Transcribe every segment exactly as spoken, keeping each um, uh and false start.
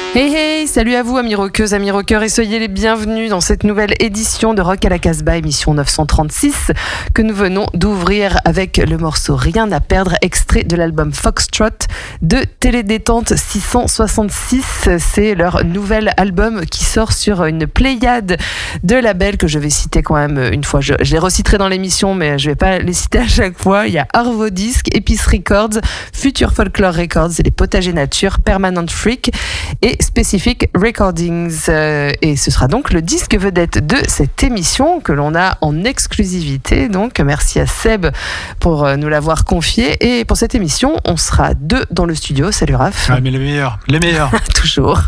Hey hey, salut à vous amis rockeuses, amis rockeurs et soyez les bienvenus dans cette nouvelle édition de Rock à la Casbah, émission neuf cent trente-six que nous venons d'ouvrir avec le morceau Rien à perdre, extrait de l'album Foxtrot de Télédétente six cent soixante-six. C'est leur nouvel album qui sort sur une pléiade de labels que je vais citer quand même une fois. Je, je les reciterai dans l'émission mais je vais pas les citer à chaque fois. Il y a Arvo Disc, Epice Records, Future Folklore Records et les Potagers Nature, Permanent Freak et Specific Recordings, euh, et ce sera donc le disque vedette de cette émission que l'on a en exclusivité. Donc merci à Seb pour euh, nous l'avoir confié, et pour cette émission on sera deux dans le studio. Salut Raph. Ah, mais les meilleurs, les meilleurs toujours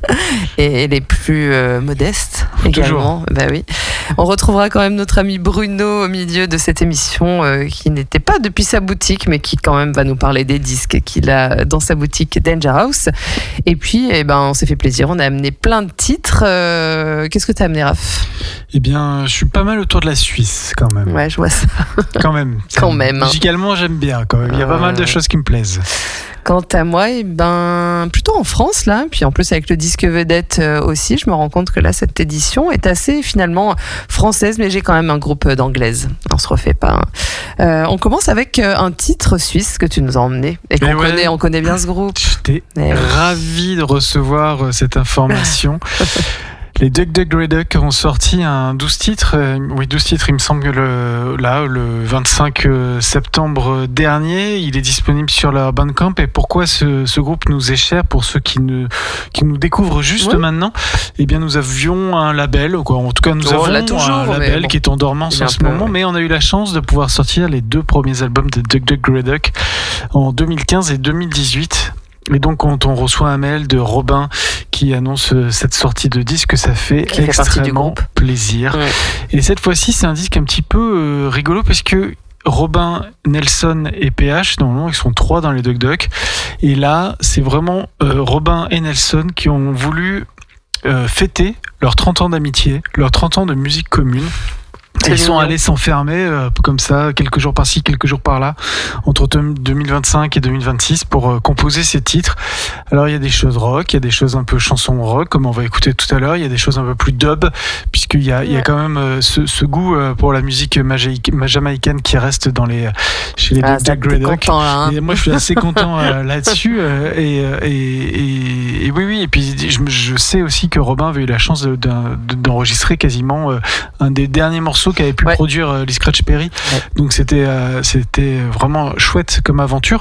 et les plus euh, modestes également. Bah oui. On retrouvera quand même notre ami Bruno au milieu de cette émission, euh, qui n'était pas depuis sa boutique mais qui quand même va nous parler des disques qu'il a dans sa boutique Danger House. Et puis eh ben on s'est fait plaisir, on a amené plein de titres. Euh, qu'est-ce que t'as amené, Raph ? Eh bien, je suis pas mal autour de la Suisse, quand même. Ouais, je vois ça. Quand même. Quand même. Musicalement, j'aime bien, quand même. Il y a euh... pas mal de choses qui me plaisent. Quant à moi, eh ben, plutôt en France, là. Puis en plus, avec le disque vedette aussi, je me rends compte que là, cette édition est assez, finalement, française, mais j'ai quand même un groupe d'anglaises. On se refait pas. Hein. Euh, on commence avec un titre suisse que tu nous as emmené. Et qu'on ouais, connaît, on connaît bien ce groupe. J'étais mais ravi de recevoir cette information. Les Dug Dug Redux ont sorti un douze titres, euh, oui douze titres, il me semble que le, là, le vingt-cinq septembre dernier, il est disponible sur leur Bandcamp. Et pourquoi ce, ce groupe nous est cher pour ceux qui, ne, qui nous découvrent juste oui. maintenant? Eh bien, nous avions un label, quoi. En tout cas, nous oh, avons toujours, un label bon. qui est en dormance en ce peu, moment, ouais. mais on a eu la chance de pouvoir sortir les deux premiers albums de Dug Dug Redux en deux mille quinze et deux mille dix-huit. Et donc, quand on reçoit un mail de Robin qui annonce cette sortie de disque, ça fait qui extrêmement fait plaisir. Ouais. Et cette fois-ci, c'est un disque un petit peu euh, rigolo parce que Robin, Nelson et P H, normalement, ils sont trois dans les Dug Dug. Et là, c'est vraiment euh, Robin et Nelson qui ont voulu euh, fêter leurs trente ans d'amitié, leurs trente ans de musique commune. Ils sont mignon. allés s'enfermer euh, comme ça, quelques jours par-ci, quelques jours par-là, entre deux mille vingt-cinq et deux mille vingt-six pour euh, composer ces titres. Alors il y a des choses rock, il y a des choses un peu chansons rock, comme on va écouter tout à l'heure, il y a des choses un peu plus dub, puisqu'il y a, il y a quand même euh, ce, ce goût euh, pour la musique majaïque, jamaïcaine qui reste dans les, chez les ah, Dug Dug Redux. Hein. Et moi je suis assez content euh, là-dessus. Euh, et, et, et, et oui, oui, et puis je, je sais aussi que Robin avait eu la chance de, de, de, d'enregistrer quasiment euh, un des derniers morceaux qui avait pu ouais. produire euh, les Scratch Perry. Ouais. Donc c'était, euh, c'était vraiment chouette comme aventure.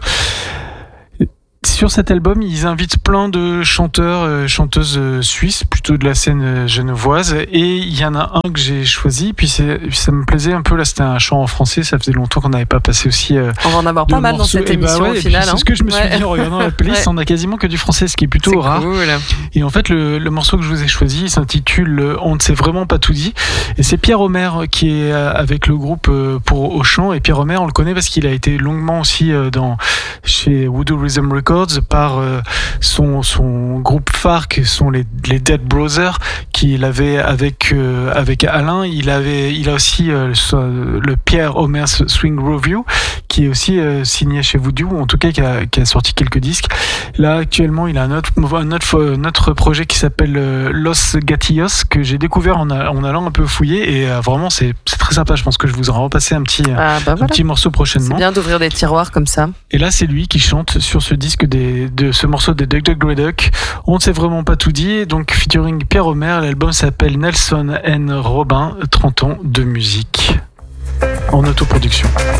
Sur cet album, ils invitent plein de chanteurs, euh, chanteuses euh, suisses, plutôt de la scène euh, genevoise. Et il y en a un que j'ai choisi, puis, c'est, puis ça me plaisait un peu. Là, c'était un chant en français. Ça faisait longtemps qu'on n'avait pas passé aussi. Euh, on va en avoir pas mal morceaux. Dans cette émission bah ouais, au final. C'est hein. ce que je me suis ouais. dit en regardant la playlist. Ouais. On a quasiment que du français, ce qui est plutôt c'est rare. Cool. Et en fait, le, le morceau que je vous ai choisi, il s'intitule On ne s'est vraiment pas tout dit. Et c'est Pierre Homer qui est avec le groupe pour au chant. Et Pierre Homer, on le connaît parce qu'il a été longuement aussi dans chez Voodoo Rhythm Records par euh, son, son groupe phare qui sont les, les Dead Brothers qu'il avait avec, euh, avec Alain. Il, avait, il a aussi euh, le Pierre Homer Swing Review qui est aussi euh, signé chez Voodoo, ou en tout cas qui a, qui a sorti quelques disques. Là actuellement il a un autre, un autre, un autre projet qui s'appelle euh, Los Gatillos que j'ai découvert en, a, en allant un peu fouiller, et euh, vraiment c'est, c'est très sympa. Je pense que je vous en repasser un petit, ah, bah un voilà. petit morceau prochainement. C'est bien d'ouvrir des tiroirs comme ça. Et là c'est lui qui chante sur ce disque des, de ce morceau des Dug Dug Redux. On ne s'est vraiment pas tout dit, donc featuring Pierre Homer. L'album s'appelle Nelson and Robin, trente ans de musique en autoproduction.